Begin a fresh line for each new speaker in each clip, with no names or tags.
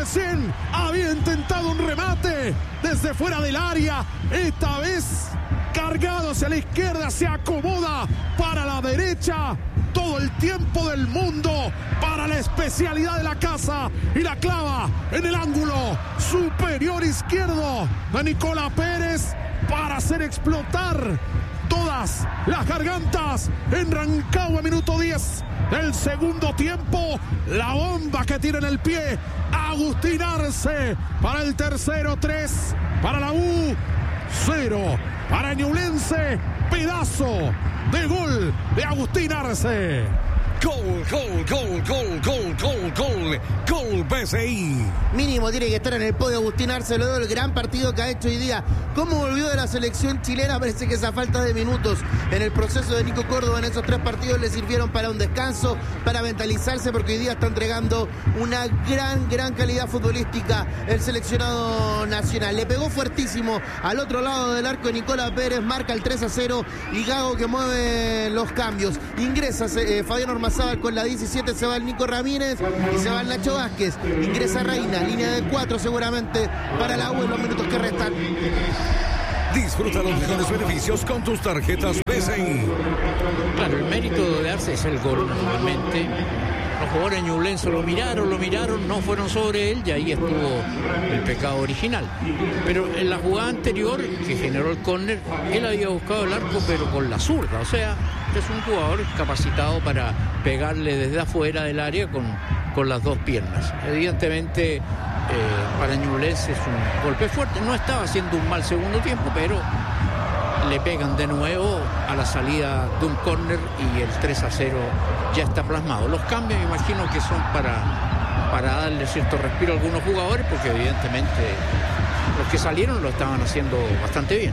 Recién había intentado un remate desde fuera del área. Esta vez cargado hacia la izquierda, se acomoda para la derecha. Todo el tiempo del mundo para la especialidad de la casa y la clava en el ángulo superior izquierdo de Nicolás Pérez para hacer explotar todas las gargantas en Rancagua, minuto 10 del segundo tiempo. La bomba que tira en el pie Agustín Arce para el tercero, 3 para la U, 0 para Ñublense. Pedazo de gol de Agustín Arce.
Gol PSI.
Mínimo tiene que estar en el podio Agustín Arce, luego del gran partido que ha hecho hoy día. Cómo volvió de la selección chilena, parece que esa falta de minutos en el proceso de Nico Córdoba en esos 3 partidos le sirvieron para un descanso, para mentalizarse, porque hoy día está entregando una gran calidad futbolística el seleccionado nacional. Le pegó fuertísimo al otro lado del arco de Nicolás Pérez, marca el 3-0 y Gago que mueve los cambios. Ingresa Fabián Ormazábal con la 17, se va el Nico Ramírez y se va el Nacho Vázquez. Ingresa Reina, línea de 4 seguramente para la U en los minutos que restan.
Disfruta los mejores beneficios con tus tarjetas PSI.
Claro, el mérito de Arce es el gol, normalmente. Los jugadores ñublenses lo miraron, no fueron sobre él y ahí estuvo el pecado original. Pero en la jugada anterior, que generó el córner, él había buscado el arco pero con la zurda. O sea, es un jugador capacitado para pegarle desde afuera del área con las 2 piernas. Evidentemente, para Ñublense es un golpe fuerte. No estaba haciendo un mal segundo tiempo, pero le pegan de nuevo a la salida de un córner y el 3-0 ya está plasmado. Los cambios me imagino que son para darle cierto respiro a algunos jugadores, porque evidentemente los que salieron lo estaban haciendo bastante bien.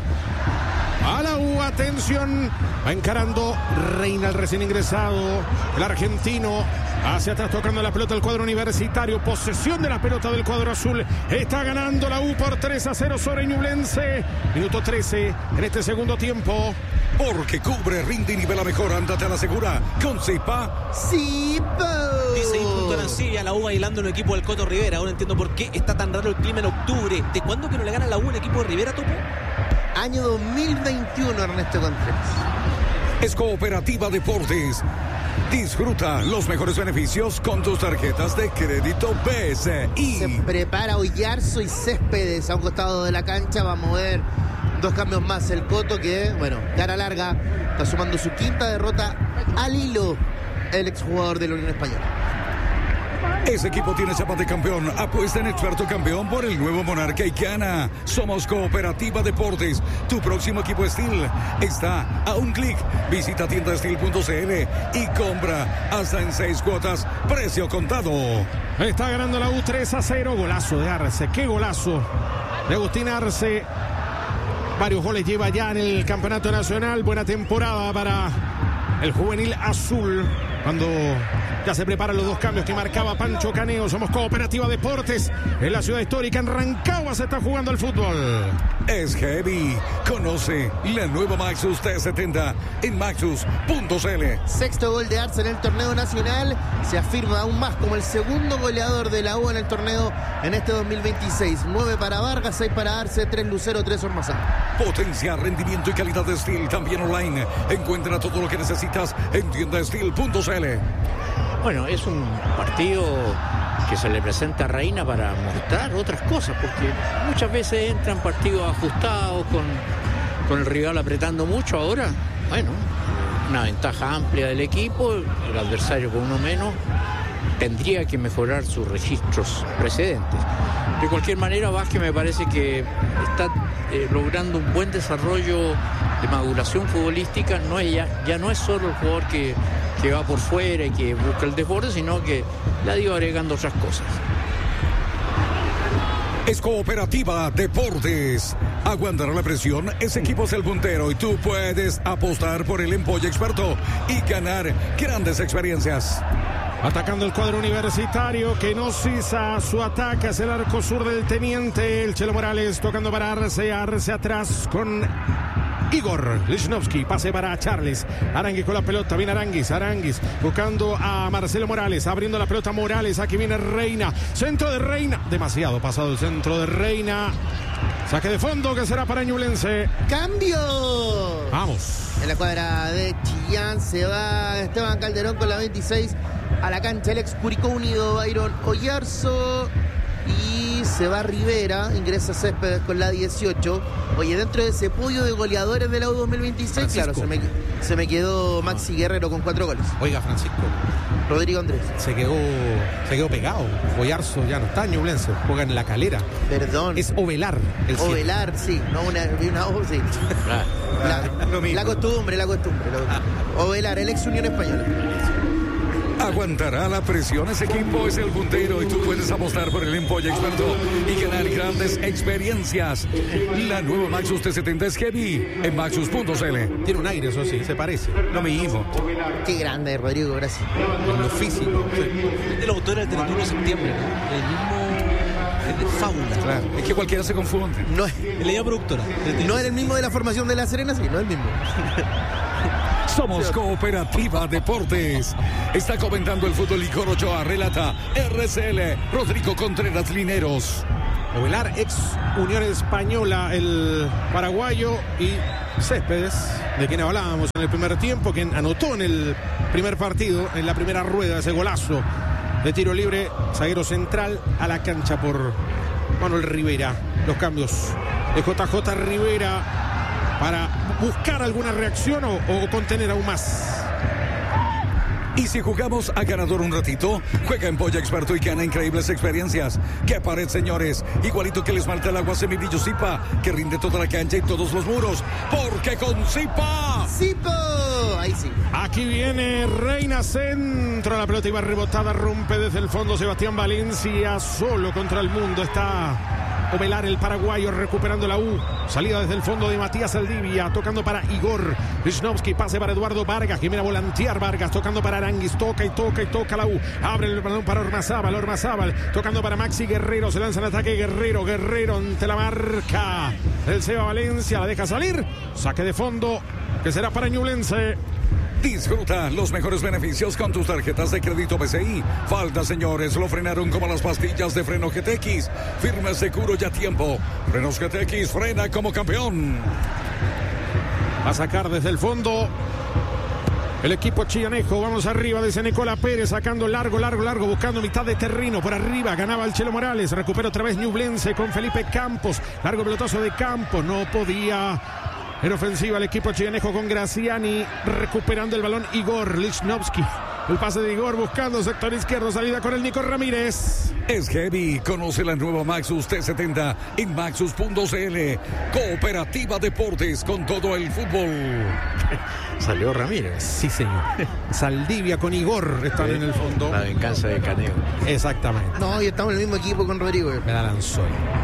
A la U, atención, va encarando Reina, el recién ingresado, el argentino, hacia atrás tocando la pelota el cuadro universitario, posesión de la pelota del cuadro azul, está ganando la U por 3-0 sobre Ñublense, minuto 13 en este segundo tiempo.
Porque cubre, rinde y nivela mejor, ándate a la segura con Zipa.
¡Zipa!
Dice Punto Arancibia, la U bailando en el equipo del Coto Rivera. Ahora entiendo por qué está tan raro el clima en octubre. ¿De cuándo que no le gana la U el equipo de Rivera, Topo?
Año 2021, Ernesto Contreras.
Es Cooperativa Deportes. Disfruta los mejores beneficios con tus tarjetas de crédito PSI.
Se prepara Oyarzo y Céspedes a un costado de la cancha. Va a mover 2 cambios más el Coto, que, bueno, cara larga, está sumando su 5ª derrota al hilo el exjugador de la Unión Española.
Ese equipo tiene chapa de campeón. Apuesta en Experto Campeón por el nuevo Monarca y gana. Somos Cooperativa Deportes. Tu próximo equipo Steel está a un clic. Visita tiendasteel.cl y compra hasta en 6 cuotas. Precio contado.
Está ganando la U 3-0. Golazo de Arce. Qué golazo de Agustín Arce. Varios goles lleva ya en el campeonato nacional. Buena temporada para el juvenil azul. Cuando ya se preparan los 2 cambios que marcaba Pancho Caneo. Somos Cooperativa Deportes. En la ciudad histórica, en Rancagua, se está jugando el fútbol.
Es heavy. Conoce la nueva Maxus T70 en maxus.cl.
6º gol de Arce en el torneo nacional. Se afirma aún más como el segundo goleador de la U en el torneo en este 2026. 9 para Vargas, 6 para Arce, 3 Lucero, 3 Ormazábal.
Potencia, rendimiento y calidad de Steel también online. Encuentra todo lo que necesitas en tiendasteel.cl.
Bueno, es un partido que se le presenta a Reina para mostrar otras cosas, porque muchas veces entran partidos ajustados con el rival apretando mucho. Ahora, bueno, una ventaja amplia del equipo, el adversario con uno menos tendría que mejorar sus registros precedentes. De cualquier manera, Vázquez me parece que está logrando un buen desarrollo de maduración futbolística. Ya no es solo el jugador que va por fuera y que busca el desborde, sino que le ha ido agregando otras cosas.
Es Cooperativa Deportes. Aguantar la presión, ese equipo es el puntero y tú puedes apostar por el Empolle Experto y ganar grandes experiencias.
Atacando el cuadro universitario que no cesa su ataque hacia el arco sur del Teniente. El Chelo Morales tocando para Arce atrás con Igor Lichnowsky, pase para Charles. Aranguis con la pelota, viene Aranguis buscando a Marcelo Morales, abriendo la pelota Morales, aquí viene Reina, centro de Reina, demasiado pasado el centro de Reina, saque de fondo que será para Ñublense.
¡Cambio!
Vamos.
En la cuadra de Chillán se va Esteban Calderón con la 26 a la cancha, el ex Curicó Unido, Byron Oyarzo. Y se va Rivera, ingresa Céspedes con la 18. Oye, dentro de ese podio de goleadores de la U2026,
Francisco.
claro, se me quedó Maxi Guerrero con 4 goles.
Oiga, Francisco,
Rodrigo Andrés.
se quedó pegado. Oyarzo ya no está en Ñublense, juega en La Calera.
Perdón.
Es Ovelar el siete.
Ovelar, sí. No, una O, sí.
Lo mismo.
La costumbre. Ovelar, el ex Unión Española.
Aguantará la presión ese equipo, es el puntero y tú puedes apostar por el Empolla Experto y ganar grandes experiencias. La nueva Maxus T70 es heavy en maxus.cl.
Tiene un aire, eso sí, se parece.
Lo mismo.
Qué grande, Rodrigo, gracias.
En lo físico.
El autor del 31 de septiembre, ¿no? El mismo es de Fábula.
Claro, es que cualquiera se confunde.
No,
La idea productora.
no es el mismo de la formación de La Serena, sí, no es el mismo.
Somos Cooperativa Deportes. Está comentando el fútbol Igor Ochoa, relata RCL, Rodrigo Contreras Lineros.
Ovelar, ex Unión Española, el paraguayo, y Céspedes, de quien hablábamos en el primer tiempo, quien anotó en el primer partido, en la primera rueda, ese golazo de tiro libre, zaguero central a la cancha por Manuel Rivera. Los cambios de JJ Rivera para buscar alguna reacción o contener aún más.
Y si jugamos a ganador un ratito, juega en Polla Experto y gana increíbles experiencias. ¡Qué pared, señores! Igualito que el esmalte al agua semibrillo Zipa, que rinde toda la cancha y todos los muros. ¡Porque con Zipa!
¡Sipo! Ahí sí.
Aquí viene Reina, centro, la pelota iba rebotada, rompe desde el fondo Sebastián Valencia, solo contra el mundo está Ovelar, el paraguayo, recuperando la U. Salida desde el fondo de Matías Saldivia, tocando para Igor Lichnowsky, pase para Eduardo Vargas, que viene a volantear Vargas, tocando para Aranguis, toca la U. Abre el balón para Ormazábal, tocando para Maxi Guerrero, se lanza el ataque Guerrero ante la marca el Seba Valencia, la deja salir, saque de fondo, que será para Ñublense.
Disfruta los mejores beneficios con tus tarjetas de crédito BCI. Falta, señores, lo frenaron como las pastillas de freno GTX. Firme, seguro y a tiempo. Frenos GTX, frena como campeón.
Va a sacar desde el fondo el equipo chillanejo. Vamos arriba, dice Nicola Pérez, sacando largo, buscando mitad de terreno por arriba. Ganaba el Chelo Morales, recupera otra vez Ñublense con Felipe Campos. Largo pelotazo de Campos, no podía. En ofensiva el equipo chillanejo con Graciani, recuperando el balón Igor Lichnowsky. El pase de Igor buscando sector izquierdo, salida con el Nico Ramírez.
Es heavy. Conoce la nueva Maxus T70 en maxus.cl. Cooperativa Deportes con todo el fútbol.
Salió Ramírez.
Sí, señor. Saldivia con Igor están en el fondo.
La venganza de Caneo.
Exactamente.
No, y estamos en el mismo equipo con Rodrigo.
Me la lanzó.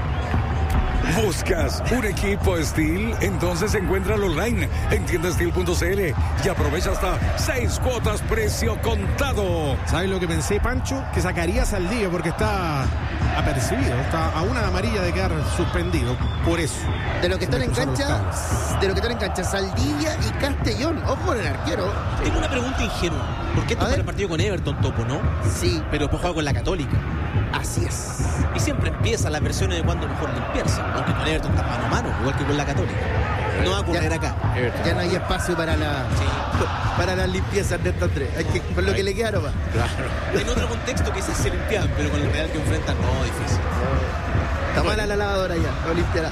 ¿Buscas un equipo Steel? Entonces encuéntralo online en tiendasteel.cl y aprovecha hasta 6 cuotas precio contado.
¿Sabes lo que pensé, Pancho? Que sacaría a Saldivia porque está apercibido, está a una amarilla de quedar suspendido. Por eso.
De lo que están en cancha, Saldivia y Castellón. Ojo con el arquero.
Tengo una pregunta ingenua. ¿Por qué toca el partido con Everton, Topo, no?
Sí,
Pero después juega con la Católica.
así es.
Y siempre empieza las versiones de cuando mejor limpiarse. Aunque con Everton está mano a mano, igual que con la Católica. No va a ocurrir acá.
Ya no hay espacio para las limpiezas de estos tres. Hay que, por lo que le queda nomás.
En otro contexto quizás se limpiaban, pero con el Real que enfrentan, no, difícil.
Está mala la lavadora ya, lo limpiará.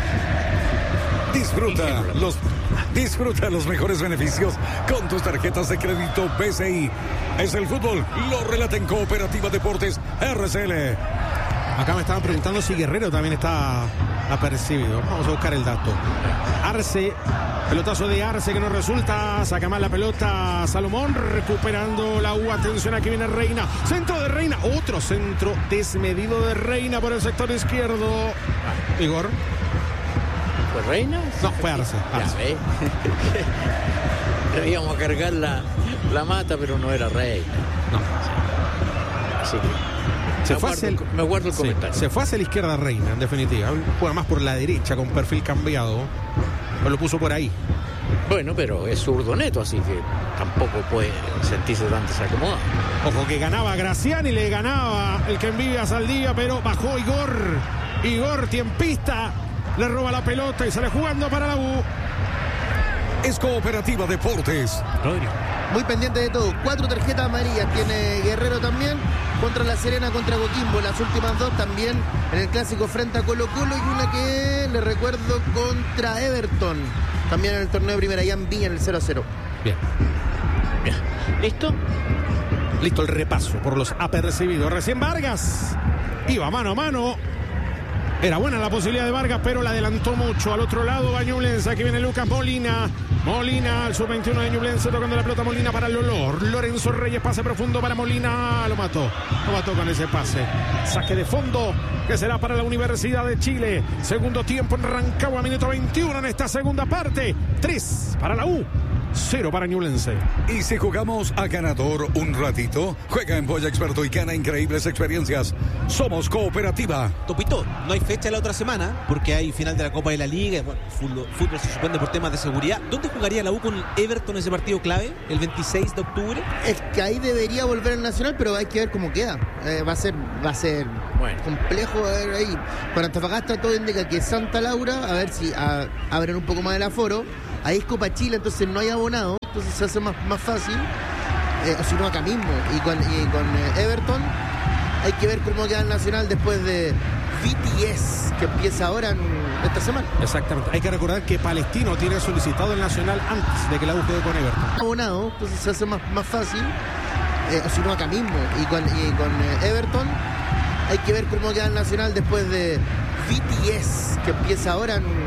Disfruta los mejores beneficios con tus tarjetas de crédito BCI. Es el fútbol, lo relata en Cooperativa Deportes RCL.
Acá me estaban preguntando si Guerrero también está apercibido. Vamos a buscar el dato. Arce, pelotazo de Arce que no resulta. Saca mal la pelota Salomón, recuperando la U. Atención, aquí viene Reina. Centro de Reina. Otro centro desmedido de Reina por el sector izquierdo. Igor.
¿Fue Reina?
No, fue Arce.
Ya ve. Debíamos cargar la mata, pero no era Reina.
No.
Así que me guardo el comentario.
Se fue hacia la izquierda Reina, en definitiva. Juega más por la derecha con perfil cambiado.
lo puso por ahí.
Bueno, pero es zurdo neto, así que tampoco puede sentirse tan desacomodado.
Ojo que ganaba Graciani, le ganaba el que envía Saldía, pero bajó Igor, tiempista, le roba la pelota y sale jugando para la U.
Es Cooperativa Deportes.
Rodrigo.
Muy pendiente de todo. 4 tarjetas amarillas tiene Guerrero también. Contra La Serena, contra Coquimbo. Las últimas 2 también en el clásico frente a Colo Colo. Y una que le recuerdo contra Everton. También en el torneo de Primera, allá en Viña, en el 0-0.
Bien.
¿Listo?
Listo el repaso por los apercibidos. Recién Vargas iba mano a mano. Era buena la posibilidad de Vargas, pero la adelantó mucho. Al otro lado va Ñublense. Aquí viene Lucas Molina. Molina, el sub-21 de Ñublense, tocando la pelota. Molina para Lolor. Lorenzo Reyes, pase profundo para Molina. Lo mató con ese pase. Saque de fondo, que será para la Universidad de Chile. Segundo tiempo en Rancagua, minuto 21 en esta segunda parte. 3 para la U, 0 para Ñublense.
Y si jugamos a ganador un ratito, juega en Boya Experto y gana increíbles experiencias. Somos Cooperativa.
Topito, no hay fecha la otra semana porque hay final de la Copa de la Liga. Bueno, fútbol se suspende por temas de seguridad. ¿Dónde jugaría la U con Everton ese partido clave? El 26 de octubre.
Es que ahí debería volver el Nacional, pero hay que ver cómo queda. Va a ser
Bueno.
complejo a ver ahí. Para Antofagasta todo indica que Santa Laura, a ver si abren un poco más el aforo. Ahí es Copa Chile, entonces no hay abonado, entonces se hace más fácil. O si no, acá mismo. Y con Everton hay que ver cómo queda el Nacional después de BTS, que empieza ahora en esta semana.
Exactamente. Hay que recordar que Palestino tiene solicitado el Nacional antes de que la U juegue con Everton.
Abonado, entonces se hace más fácil. O si no, acá mismo. Y con Everton hay que ver cómo queda el Nacional después de BTS, que empieza ahora en